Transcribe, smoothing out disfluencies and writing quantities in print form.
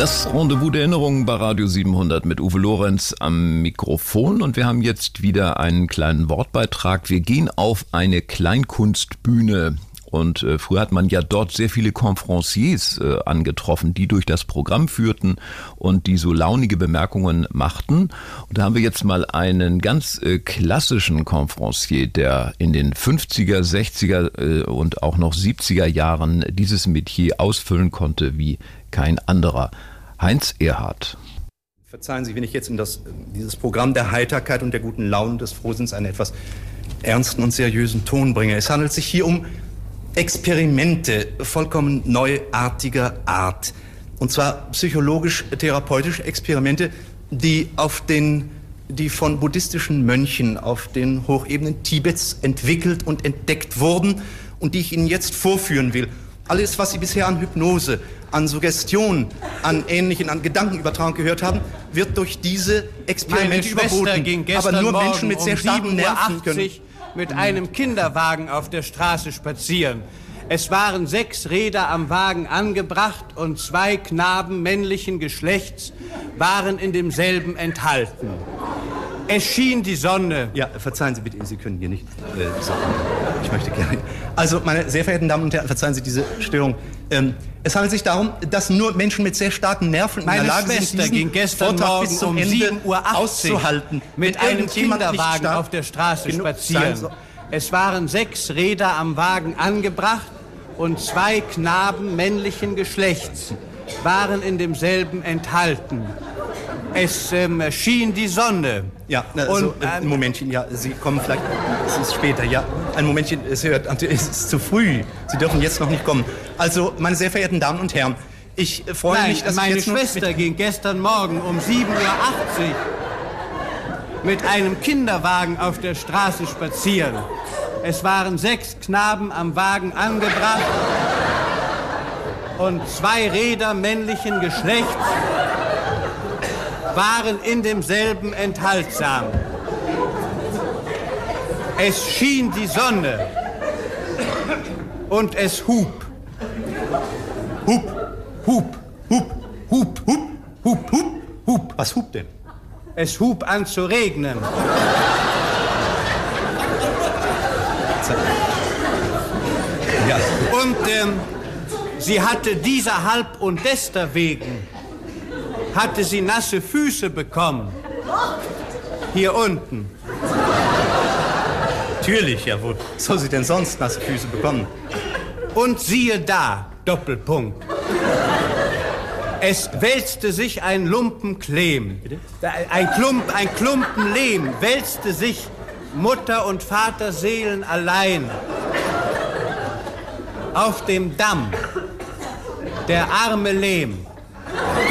Das Rendezvous der Erinnerungen bei Radio 700 mit Uwe Lorenz am Mikrofon, und wir haben jetzt wieder einen kleinen Wortbeitrag. Wir gehen auf eine Kleinkunstbühne. Und früher hat man ja dort sehr viele Conférenciers angetroffen, die durch das Programm führten und die so launige Bemerkungen machten. Und da haben wir jetzt mal einen ganz klassischen Conférencier, der in den 50er, 60er und auch noch 70er Jahren dieses Metier ausfüllen konnte wie kein anderer. Heinz Erhardt. Verzeihen Sie, wenn ich jetzt in dieses Programm der Heiterkeit und der guten Laune des Frohsinns einen etwas ernsten und seriösen Ton bringe. Es handelt sich hier um Experimente vollkommen neuartiger Art. Und zwar psychologisch-therapeutische Experimente, die von buddhistischen Mönchen auf den Hochebenen Tibets entwickelt und entdeckt wurden und die ich Ihnen jetzt vorführen will. Alles, was Sie bisher an Hypnose, an Suggestion, an Gedankenübertragung gehört haben, wird durch diese Experimente überboten. Ging aber nur Morgen Menschen mit sehr starken Nerven können. Mit einem Kinderwagen auf der Straße spazieren. Es waren 6 Räder am Wagen angebracht und 2 Knaben männlichen Geschlechts waren in demselben enthalten. Es schien die Sonne. Ja, verzeihen Sie bitte, Sie können hier nicht. Ich möchte gerne. Also, meine sehr verehrten Damen und Herren, verzeihen Sie diese Störung. Es handelt sich darum, dass nur Menschen mit sehr starken Nerven in der Lage sind, diesen ging gestern Vortrag Morgen bis zum um Ende 7:80 Uhr auszuhalten. mit einem Kinderwagen auf der Straße spazieren. Es waren 6 Räder am Wagen angebracht und 2 Knaben männlichen Geschlechts waren in demselben enthalten. Es schien die Sonne. Ja, also, ein Momentchen, ja, Sie kommen vielleicht, es ist später, ja, ein Momentchen, es ist zu früh, Sie dürfen jetzt noch nicht kommen. Also, meine sehr verehrten Damen und Herren, ich freue mich, dass meine ich jetzt Schwester ging gestern Morgen um 7:80 Uhr mit einem Kinderwagen auf der Straße spazieren. Es waren 6 Knaben am Wagen angebracht und 2 Räder männlichen Geschlechts waren in demselben enthaltsam. Es schien die Sonne und es hub. Hup, hup, hup, hup, hup, hup, hup, hup. Was hupt denn? Es hub an zu regnen. Ja. Und sie hatte dieser halb und deswegen hatte sie nasse Füße bekommen. Hier unten. Natürlich, ja, wo soll sie denn sonst nasse Füße bekommen? Und siehe da, Doppelpunkt. Es wälzte sich ein Lumpen Lehm. Ein Klumpen Lehm wälzte sich Mutter und Vater Seelen allein auf dem Damm. Der arme Lehm.